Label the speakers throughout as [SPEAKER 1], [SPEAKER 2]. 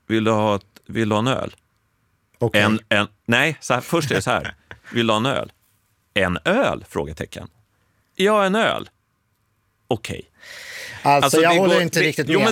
[SPEAKER 1] vill du ha en öl?
[SPEAKER 2] Okay.
[SPEAKER 1] Nej, först är det så här. Vill du ha en öl? En öl? Frågetecken. Ja, en öl. Okej.
[SPEAKER 2] Alltså jag håller inte riktigt med.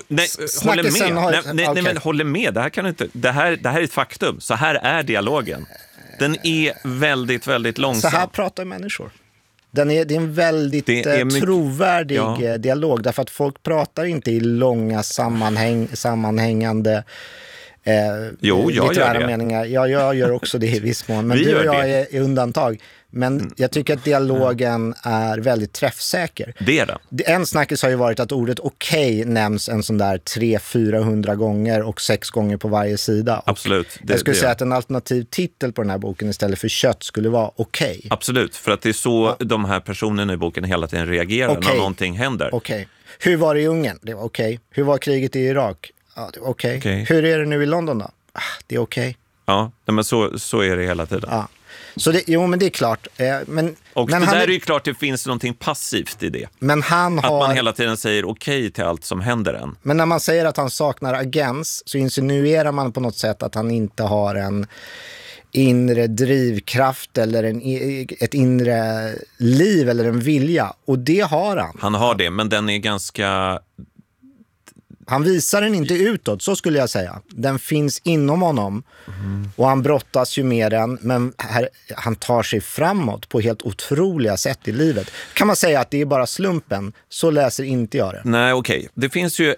[SPEAKER 1] Men håller med. Det här kan inte. Det här är ett faktum. Så här är dialogen. Den är väldigt, väldigt långsam.
[SPEAKER 2] Så här pratar människor. Det är en väldigt trovärdig dialog, därför att folk pratar inte i långa sammanhängande litterära meningar. Jag gör också det i viss mån, men du och jag är undantag. Men jag tycker att dialogen är väldigt träffsäker.
[SPEAKER 1] Det är det.
[SPEAKER 2] En snackis har ju varit att ordet okej nämns en sån där 300-400 gånger och 6 gånger på varje sida.
[SPEAKER 1] Absolut.
[SPEAKER 2] Jag skulle säga att en alternativ titel på den här boken istället för kött skulle vara okej.
[SPEAKER 1] Absolut, för att det är så de här personerna i boken hela tiden reagerar när någonting händer.
[SPEAKER 2] Okej. Hur var det i Ungern? Det var okej. Hur var kriget i Irak? Ja, det var okej. Hur är det nu i London då? Det är okej.
[SPEAKER 1] Ja, men så är det hela tiden.
[SPEAKER 2] Ja. Så men det är klart. Men
[SPEAKER 1] det där är ju klart, det finns någonting passivt i det.
[SPEAKER 2] Men att
[SPEAKER 1] man hela tiden säger okej till allt som händer en.
[SPEAKER 2] Men när man säger att han saknar agens så insinuerar man på något sätt att han inte har en inre drivkraft eller ett inre liv eller en vilja. Och det har han.
[SPEAKER 1] Han har det, men den är ganska...
[SPEAKER 2] Han visar den inte utåt, så skulle jag säga. Den finns inom honom och han brottas ju med den, men han tar sig framåt på helt otroliga sätt i livet. Kan man säga att det är bara slumpen? Så läser inte jag det.
[SPEAKER 1] Nej, okej. Det finns ju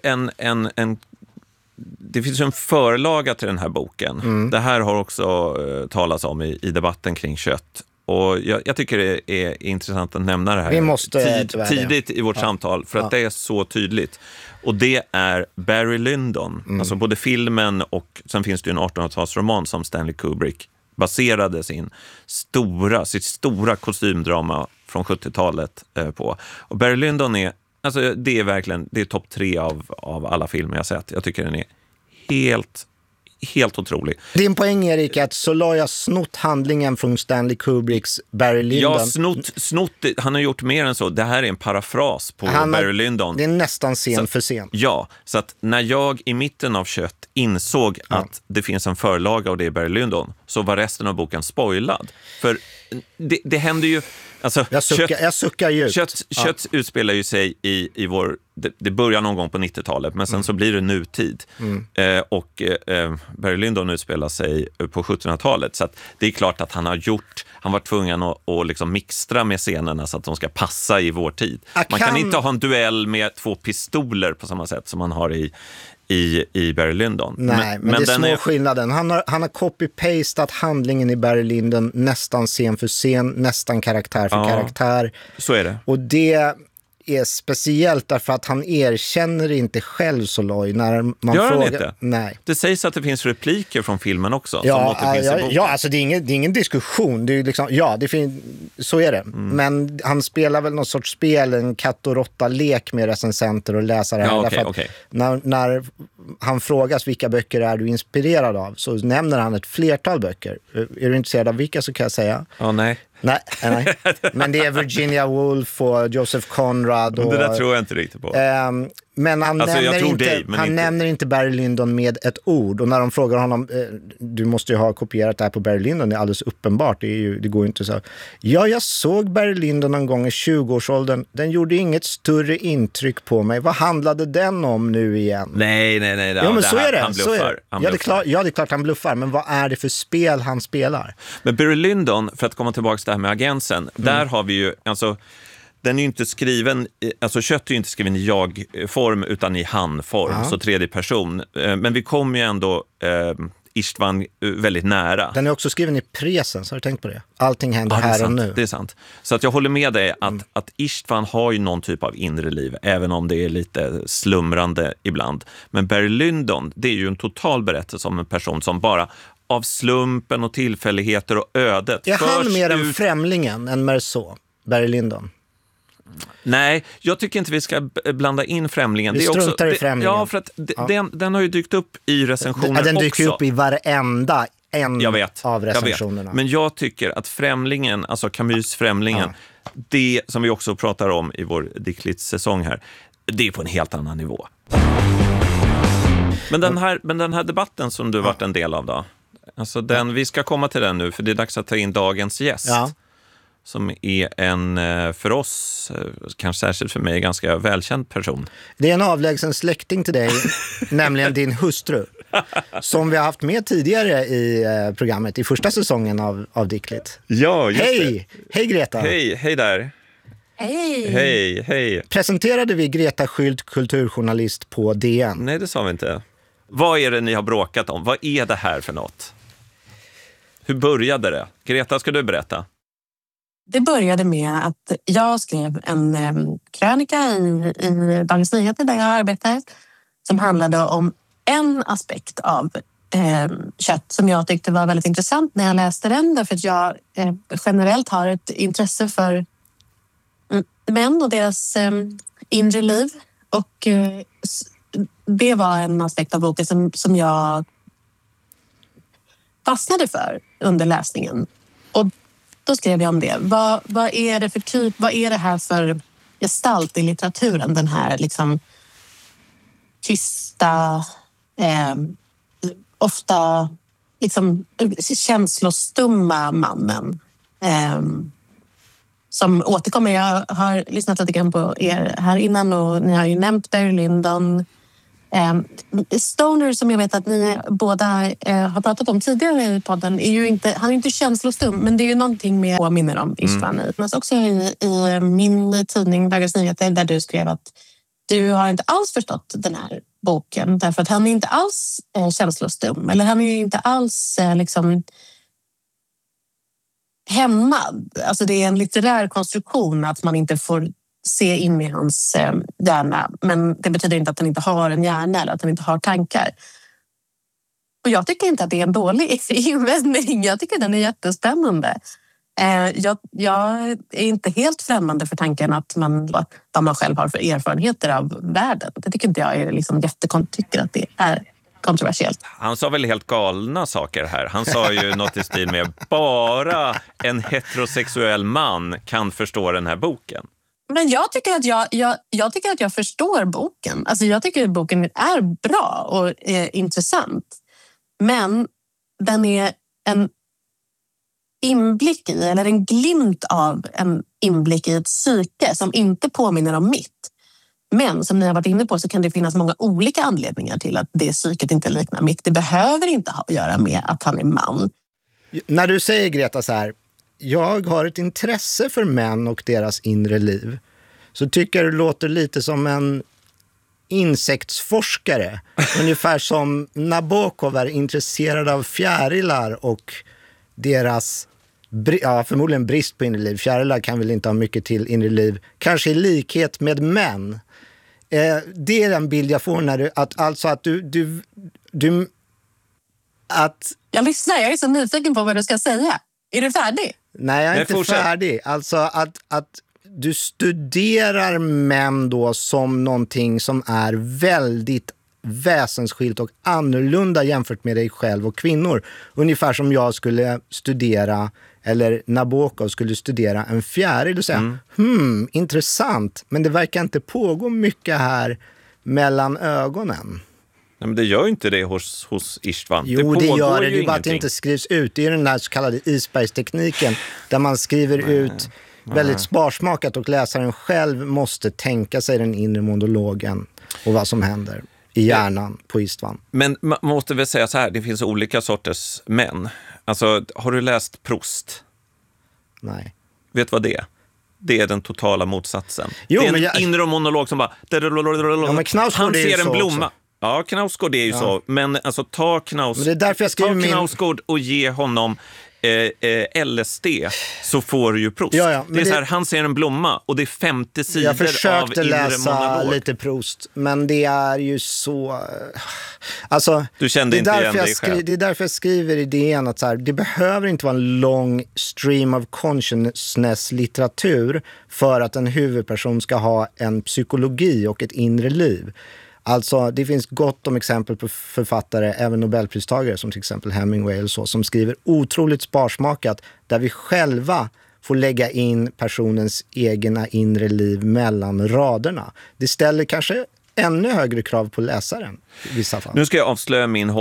[SPEAKER 1] det finns en förlaga till den här boken. Det här har också talats om i debatten kring kött. Och jag tycker det är intressant att nämna det här.
[SPEAKER 2] Vi måste
[SPEAKER 1] tidigt i vårt samtal, för att det är så tydligt. Och det är Barry Lyndon. Alltså både filmen och sen finns det ju en 1800-talsroman som Stanley Kubrick baserade sitt stora kostymdrama från 70-talet på. Och Barry Lyndon det är topp 3 av alla filmer jag sett. Jag tycker den är helt otrolig.
[SPEAKER 2] Din poäng, Erik, är att Soloy har snott handlingen från Stanley Kubricks Barry Lyndon.
[SPEAKER 1] Ja, snott. Han har gjort mer än så. Det här är en parafras på Barry Lyndon.
[SPEAKER 2] Det är nästan scen för scen.
[SPEAKER 1] Ja, så att när jag i mitten av kött insåg att det finns en förlaga och det är Barry Lyndon, så var resten av boken spoilad. För det händer ju... Alltså,
[SPEAKER 2] jag suckar djupt.
[SPEAKER 1] Kött utspelar ju sig i vår... Det börjar någon gång på 90-talet, men sen så blir det nutid. Barry Lyndon utspelar sig på 1700-talet. Så att det är klart att han var tvungen att liksom mixtra med scenerna så att de ska passa i vår tid. Man kan inte ha en duell med 2 pistoler på samma sätt som man har i Barry Lyndon.
[SPEAKER 2] Nej, men det är små skillnaden. Han har copy-pastat handlingen i Barry Lyndon nästan scen för scen, nästan karaktär för karaktär.
[SPEAKER 1] Så är det.
[SPEAKER 2] Och det är speciellt därför att han erkänner inte själv Soloy när man
[SPEAKER 1] frågar.
[SPEAKER 2] Han
[SPEAKER 1] inte?
[SPEAKER 2] Nej.
[SPEAKER 1] Det sägs att det finns repliker från filmen också.
[SPEAKER 2] Alltså det är ingen diskussion. Det är liksom, så är det. Men han spelar väl någon sorts spel, en katt- och råtta-lek med recensenter och läsare. När han frågas vilka böcker är du inspirerad av, så nämner han ett flertal böcker. Är du intresserad av vilka, så kan jag säga.
[SPEAKER 1] Nej.
[SPEAKER 2] Nej. Men det är Virginia Woolf och Joseph Conrad. Och,
[SPEAKER 1] det där tror jag inte riktigt på.
[SPEAKER 2] Men han nämner inte Barry Lyndon med ett ord. Och när de frågar honom, du måste ju ha kopierat det här på Barry Lyndon, det är alldeles uppenbart. Det går inte så. Ja, jag såg Barry Lyndon någon gång i 20-årsåldern. Den gjorde inget större intryck på mig. Vad handlade den om nu igen?
[SPEAKER 1] Nej.
[SPEAKER 2] Ja, men så är det.
[SPEAKER 1] Han bluffar.
[SPEAKER 2] Det är klart han bluffar. Men vad är det för spel han spelar?
[SPEAKER 1] Men Barry Lyndon, för att komma tillbaka till det här med agensen, där har vi ju... Alltså, den är ju inte skriven, alltså kött är ju inte skriven i jag-form utan i han-form, så tredje person. Men vi kommer ju ändå Istvan väldigt nära.
[SPEAKER 2] Den är också skriven i presens, har du tänkt på det? Allting händer här och nu.
[SPEAKER 1] Det är sant. Så att jag håller med dig att Istvan har ju någon typ av inre liv, även om det är lite slumrande ibland. Men Barry Lyndon, det är ju en total berättelse om en person som bara av slumpen och tillfälligheter och ödet...
[SPEAKER 2] Är han mer en främlingen än Merceau, Barry Lyndon?
[SPEAKER 1] Nej, jag tycker inte vi ska blanda in främlingen.
[SPEAKER 2] Vi struntar i främlingen.
[SPEAKER 1] Ja, för att den har ju dykt upp i recensioner också.
[SPEAKER 2] Den dyker upp i varenda av recensionerna.
[SPEAKER 1] Jag vet. Men jag tycker att främlingen, alltså Camus främlingen, det som vi också pratar om i vår Dicklitz-säsong här, det är på en helt annan nivå. Men den här debatten som du varit en del av då, alltså vi ska komma till den nu, för det är dags att ta in dagens gäst. Ja. Som är en, för oss, kanske särskilt för mig, ganska välkänd person.
[SPEAKER 2] Det är en avlägsen släkting till dig, nämligen din hustru. Som vi har haft med tidigare i programmet, i första säsongen av Dickligt.
[SPEAKER 1] Ja, just
[SPEAKER 2] det. Hej Greta.
[SPEAKER 1] Hej där. Hej.
[SPEAKER 2] Presenterade vi Greta Skylt, kulturjournalist på DN?
[SPEAKER 1] Nej, det sa vi inte. Vad är det ni har bråkat om? Vad är det här för något? Hur började det? Greta, ska du berätta?
[SPEAKER 3] Det började med att jag skrev en krönika i Dagens Nyheter där jag arbetar, som handlade om en aspekt av kött som jag tyckte var väldigt intressant när jag läste den, därför att jag generellt har ett intresse för män och deras inre liv, och det var en aspekt av boken som jag fastnade för under läsningen. Och då skrev jag om det. Vad är det för typ, vad är det här för gestalt i litteraturen? Den här liksom tysta, ofta liksom känslostumma mannen. Som återkommer. Jag har lyssnat lite grann på er här innan och ni har ju nämnt Barry Lyndon. Stoner, som jag vet att ni båda har pratat om tidigare i podden, han är inte känslostum, men det är ju någonting med påminner om Istvan. Men också i min tidning Dagens Nyheter, där du skrev att du har inte alls förstått den här boken, därför att han är inte alls känslostum, eller han är inte alls liksom hämmad. Alltså det är en litterär konstruktion att man inte får se in i hans hjärna. Men det betyder inte att han inte har en hjärna eller att han inte har tankar. Och jag tycker inte att det är en dålig invändning. Jag tycker den är jättespännande. Jag är inte helt främmande för tanken att vad man själv har för erfarenheter av världen. Det tycker inte jag är liksom tycker att det är kontroversiellt.
[SPEAKER 1] Han sa väl helt galna saker här. Han sa ju något i stil med bara en heterosexuell man kan förstå den här boken.
[SPEAKER 3] Men jag tycker att jag förstår boken. Alltså jag tycker att boken är bra och intressant. Men den är en inblick i, eller en glimt av en inblick i ett psyke som inte påminner om mitt. Men som ni har varit inne på så kan det finnas många olika anledningar till att det psyket inte liknar mitt. Det behöver inte ha att göra med att han är man.
[SPEAKER 2] När du säger, Greta, så här: jag har ett intresse för män och deras inre liv, så tycker jag det låter lite som en insektsforskare. Ungefär som Nabokov är intresserad av fjärilar och deras förmodligen brist på inre liv. Fjärilar kan väl inte ha mycket till inre liv. Kanske i likhet med män. Det är den bild jag får när
[SPEAKER 3] Jag lyssnar, jag är så nyfiken på vad du ska säga. Är du färdig?
[SPEAKER 2] Nej, jag är inte färdig. Alltså att du studerar män då som någonting som är väldigt väsensskilt och annorlunda jämfört med dig själv och kvinnor. Ungefär som jag skulle studera, eller Nabokov skulle studera en fjäril och säga, intressant, men det verkar inte pågå mycket här mellan ögonen.
[SPEAKER 1] Nej, men det gör ju inte det hos Istvan.
[SPEAKER 2] Jo, det gör det. Det är bara att det inte skrivs ut. Det är den där så kallade isbergstekniken där man skriver ut väldigt sparsmakat och läsaren själv måste tänka sig den inre monologen och vad som händer i hjärnan på Istvan.
[SPEAKER 1] Men man måste väl säga så här, det finns olika sorters män. Alltså, har du läst Proust?
[SPEAKER 2] Nej.
[SPEAKER 1] Vet du vad det är? Det är den totala motsatsen.
[SPEAKER 2] Jo,
[SPEAKER 1] det är en inre monolog som bara... Han ser en blomma. Också. Ja, Knausgård är ju så. Men alltså ta Knausgård och ge honom LSD, så får du ju Proust. Ja, det är så här, han ser en blomma och det är 50 sidor av inre monolog. Jag försökte läsa
[SPEAKER 2] lite Proust, men det är ju så... Alltså,
[SPEAKER 1] du kände inte igen dig själv.
[SPEAKER 2] Det är därför jag skriver i DN att så här, det behöver inte vara en lång stream of consciousness-litteratur för att en huvudperson ska ha en psykologi och ett inre liv. Alltså, det finns gott om exempel på författare, även Nobelpristagare som till exempel Hemingway eller så, som skriver otroligt sparsmakat där vi själva får lägga in personens egna inre liv mellan raderna. Det ställer kanske ännu högre krav på läsaren i vissa fall.
[SPEAKER 1] Nu ska jag avslöja min